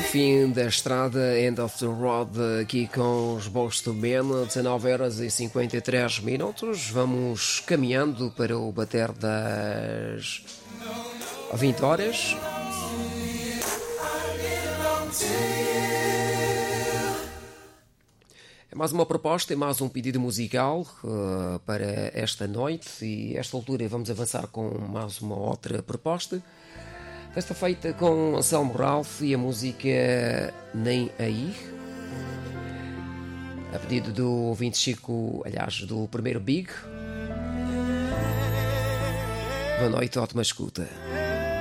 Fim da estrada, End of the Road, aqui com os Boyz II Men, 19h53. Vamos caminhando para o bater das 20 horas. É mais uma proposta, é mais um pedido musical para esta noite, e a esta altura vamos avançar com mais uma outra proposta. Esta feita com Anselmo Ralph e a música Nem Aí, a pedido do 25, aliás, do primeiro Big. Boa noite, ótima escuta.